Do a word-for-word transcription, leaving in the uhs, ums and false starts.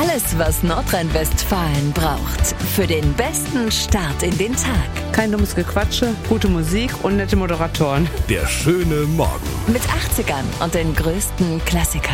Alles, was Nordrhein-Westfalen braucht für den besten Start in den Tag. Kein dummes Gequatsche, gute Musik und nette Moderatoren. Der schöne Morgen. Mit achtzigern und den größten Klassikern.